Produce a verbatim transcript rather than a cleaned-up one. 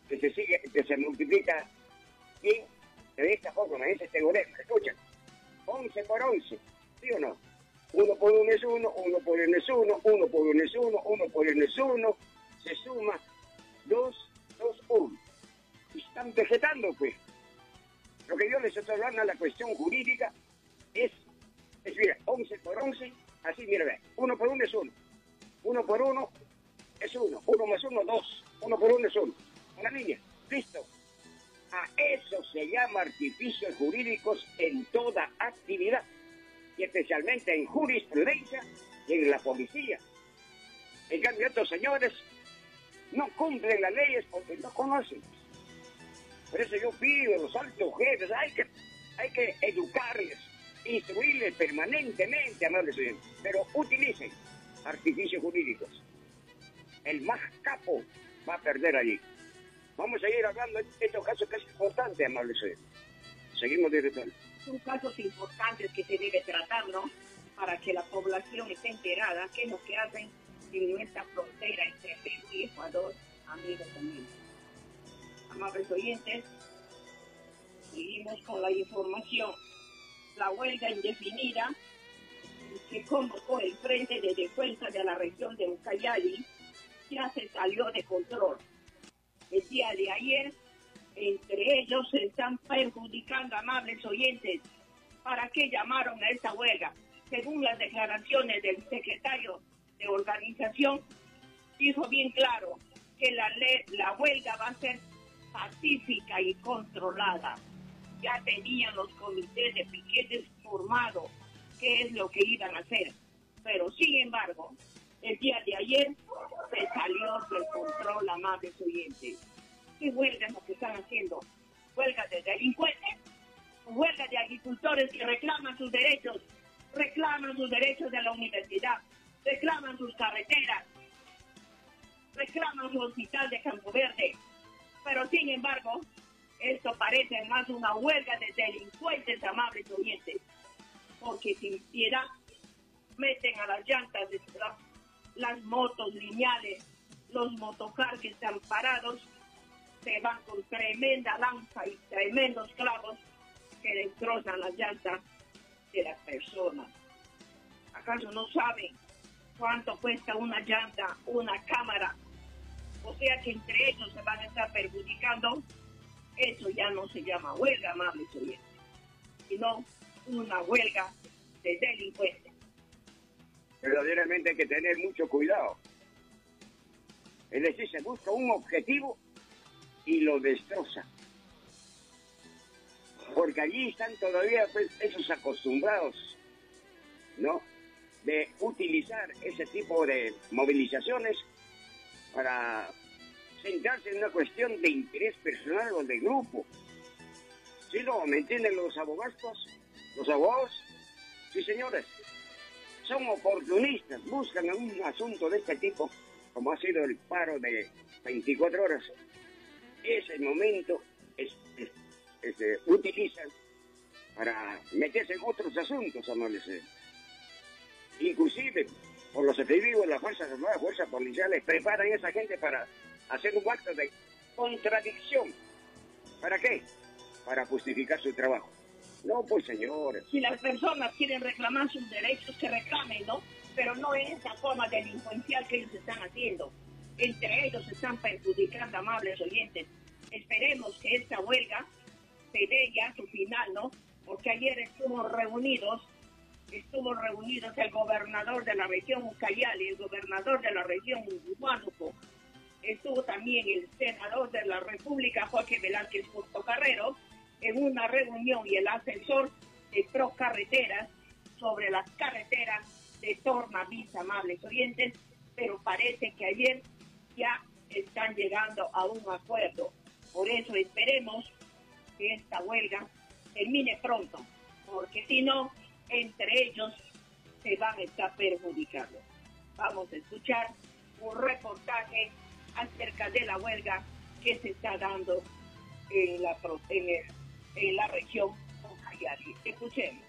que se sigue, que se multiplica bien de esta forma, ese teorema, escuchen, once por once, ¿sí o no? Uno por uno es uno, uno por uno es uno, uno por uno es uno, uno por uno es uno, se suma dos, dos, uno. Y están vegetando, pues. Lo que yo les estoy hablando, la cuestión jurídica, es, es mira, once por once, así, mira, ve, uno por uno es uno, uno por uno es uno, uno más uno, dos, uno por uno es uno. Una línea, listo. A eso se llama artificios jurídicos en toda actividad, y especialmente en jurisprudencia y en la policía. En cambio, estos señores no cumplen las leyes porque no conocen. Por eso yo pido a los altos jefes, hay que, hay que educarles, instruirles permanentemente, amables oyentes, pero utilicen artificios jurídicos. El más capo va a perder allí. Vamos a ir hablando de estos casos que es importante, amables oyentes. Seguimos, director. Son casos importantes que se debe tratar, ¿no? Para que la población esté enterada qué es lo que hacen en nuestra frontera entre Perú y Ecuador, amigos también. Amables oyentes, seguimos con la información. La huelga indefinida que convocó el Frente de Defensa de la región de Ucayali ya se salió de control. El día de ayer, entre ellos se están perjudicando, amables oyentes. ¿Para qué llamaron a esta huelga? Según las declaraciones del secretario de organización, dijo bien claro que la, ley, la huelga va a ser pacífica y controlada. Ya tenían los comités de piquetes formados qué es lo que iban a hacer. Pero sin embargo, el día de ayer se salió del control, amables oyentes. ¿Qué huelga es lo que están haciendo? ¿Huelga de delincuentes? ¿Huelga de agricultores que reclaman sus derechos? Reclaman sus derechos de la universidad, reclaman sus carreteras, reclaman su hospital de Campo Verde. Pero sin embargo, esto parece más una huelga de delincuentes, amables oyentes, porque sin piedad meten a las llantas de las, las motos lineales, los motocar que están parados, se van con tremenda lanza y tremendos clavos que destrozan las llantas de las personas. ¿Acaso no saben cuánto cuesta una llanta, una cámara? O sea que entre ellos se van a estar perjudicando. Eso ya no se llama huelga, amables oyentes, sino una huelga de delincuentes. Verdaderamente hay que tener mucho cuidado. Es decir, se busca un objetivo y lo destroza. Porque allí están todavía pues, esos acostumbrados, ¿no?, de utilizar ese tipo de movilizaciones para centrarse en una cuestión de interés personal o de grupo. ¿Sí, no? ¿Me entienden los abogados? ¿Los abogados? Sí, señores. Son oportunistas, buscan un asunto de este tipo, como ha sido el paro de veinticuatro horas. Ese momento es, es, es, eh, utilizan para meterse en otros asuntos, amables. Inclusive, por los efectivos de las Fuerzas Armadas, Fuerzas Policiales, preparan a esa gente para hacer un acto de contradicción. ¿Para qué? Para justificar su trabajo. No, pues señores. Si las personas quieren reclamar sus derechos, que reclamen, ¿no? Pero no en esa forma delincuencial que ellos están haciendo. Entre ellos se están perjudicando, amables oyentes. Esperemos que esta huelga se dé ya a su final, ¿no? Porque ayer estuvo reunidos, estuvo reunidos el gobernador de la región Ucayali, el gobernador de la región Huánuco, estuvo también el senador de la República, Jorge Velázquez Portocarrero, en una reunión, y el asesor de Procarreteras sobre las carreteras de Tornavis, amables oyentes, pero parece que ayer ya están llegando a un acuerdo. Por eso esperemos que esta huelga termine pronto, porque si no, entre ellos se van a estar perjudicando. Vamos a escuchar un reportaje acerca de la huelga que se está dando en la, en el, en la región Ucayali. Escuchemos.